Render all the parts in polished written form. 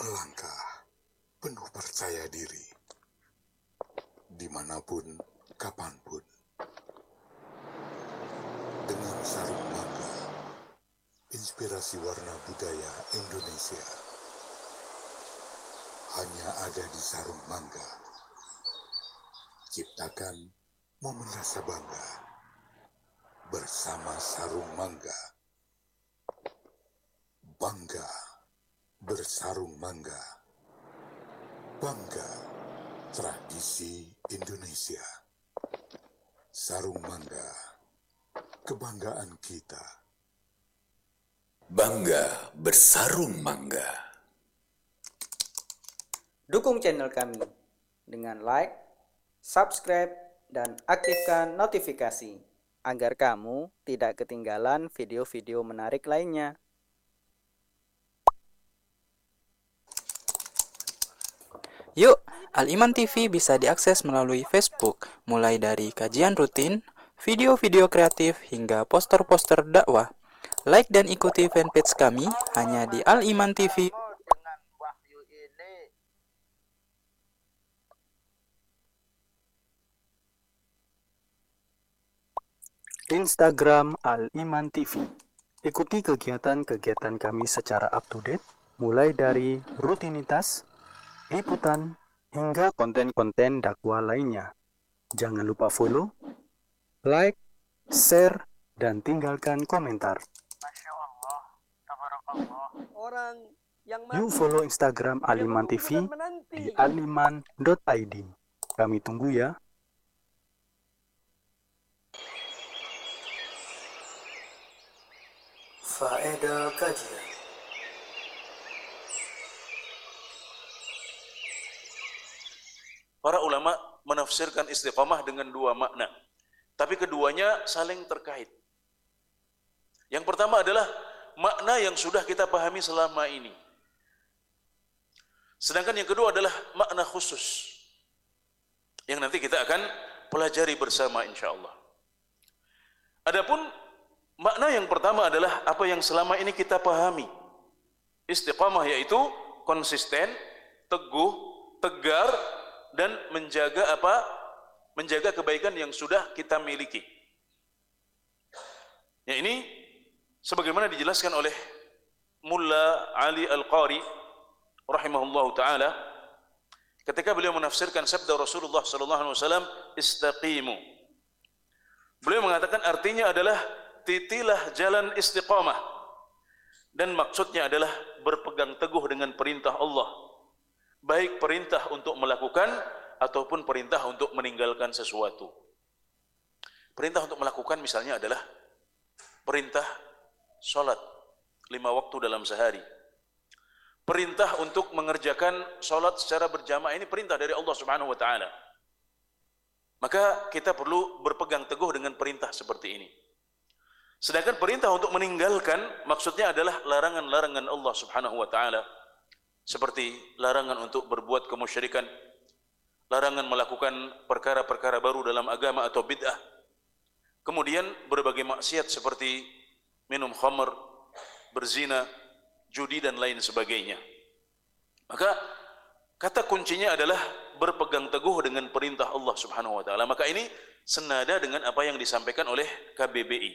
melangkah penuh percaya diri, dimanapun, kapanpun, dengan sarung mangga, inspirasi warna budaya Indonesia, hanya ada di sarung mangga. Ciptakan momen rasa bangga bersama sarung mangga. Bangga bersarung mangga. Bangga tradisi Indonesia. Sarung mangga, kebanggaan kita. Bangga bersarung mangga. Dukung channel kami dengan like, subscribe, dan aktifkan notifikasi agar kamu tidak ketinggalan video-video menarik lainnya. Yuk, Al-Iman TV bisa diakses melalui Facebook, mulai dari kajian rutin, video-video kreatif, hingga poster-poster dakwah. Like dan ikuti fanpage kami hanya di Al-Iman TV. Dengan wahyu ini. Instagram Al-Iman TV. Ikuti kegiatan-kegiatan kami secara up-to-date, mulai dari rutinitas, liputan, hingga konten-konten dakwah lainnya. Jangan lupa follow, like, share, dan tinggalkan komentar. Masya Allah, tabarakallah. Orang yang Yuk follow Instagram Al-Iman TV di aliman.id. Kami tunggu ya. Faedah kajian. Para ulama menafsirkan istiqamah dengan dua makna, tapi keduanya saling terkait. Yang pertama adalah makna yang sudah kita pahami selama ini. Sedangkan yang kedua adalah makna khusus yang nanti kita akan pelajari bersama insyaallah. Adapun makna yang pertama adalah apa yang selama ini kita pahami. Istiqamah yaitu konsisten, teguh, tegar, dan menjaga apa? Menjaga kebaikan yang sudah kita miliki. Ya, ini sebagaimana dijelaskan oleh Mulla Ali Al-Qari rahimahullahu taala ketika beliau menafsirkan sabda Rasulullah sallallahu alaihi wasallam, istaqimu. Beliau mengatakan artinya adalah titilah jalan istiqamah, dan maksudnya adalah berpegang teguh dengan perintah Allah. Baik perintah untuk melakukan ataupun perintah untuk meninggalkan sesuatu. Perintah untuk melakukan misalnya adalah perintah sholat 5 waktu dalam sehari. Perintah untuk mengerjakan sholat secara berjamaah, ini perintah dari Allah Subhanahu wa taala. Maka kita perlu berpegang teguh dengan perintah seperti ini. Sedangkan perintah untuk meninggalkan maksudnya adalah larangan-larangan Allah Subhanahu wa taala. Seperti larangan untuk berbuat kemusyrikan, larangan melakukan perkara-perkara baru dalam agama atau bid'ah. Kemudian berbagai maksiat seperti minum khamr, berzina, judi dan lain sebagainya. Maka kata kuncinya adalah berpegang teguh dengan perintah Allah Subhanahu wa taala. Maka ini senada dengan apa yang disampaikan oleh KBBI.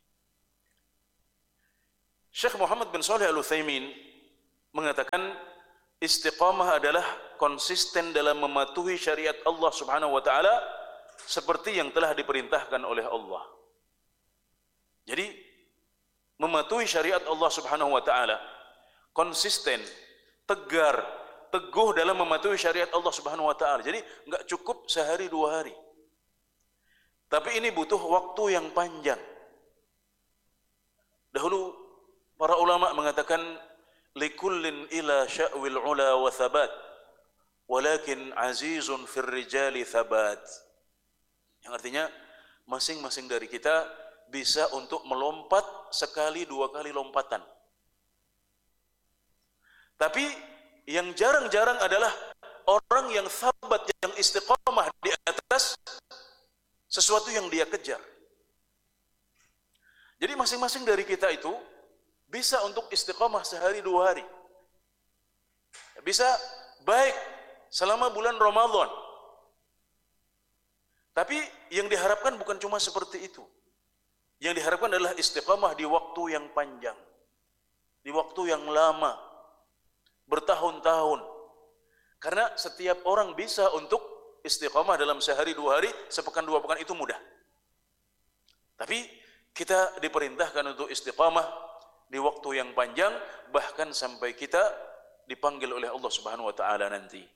Syekh Muhammad bin Shalih Al-Utsaimin mengatakan istiqamah adalah konsisten dalam mematuhi syariat Allah Subhanahu wa taala seperti yang telah diperintahkan oleh Allah. Jadi mematuhi syariat Allah Subhanahu wa taala, konsisten, tegar, teguh dalam mematuhi syariat Allah Subhanahu wa taala. Jadi enggak cukup sehari 2 hari. Tapi ini butuh waktu yang panjang. Dahulu para ulama mengatakan likullin ila sya'wil ula wa thabat walakin azizun fir rijali thabat, yang artinya masing-masing dari kita bisa untuk melompat sekali 2 kali lompatan, tapi yang jarang-jarang adalah orang yang thabat, yang istiqamah di atas sesuatu yang dia kejar. Jadi masing-masing dari kita itu bisa untuk istiqamah sehari 2 hari. bisa baik selama bulan Ramadan. Tapi yang diharapkan bukan cuma seperti itu. Yang diharapkan adalah istiqamah di waktu yang panjang, di waktu yang lama, bertahun-tahun. Karena setiap orang bisa untuk istiqamah dalam sehari, 2 hari, sepekan, 2 pekan, itu mudah. Tapi kita diperintahkan untuk istiqamah di waktu yang panjang, bahkan sampai kita dipanggil oleh Allah Subhanahu wa taala nanti.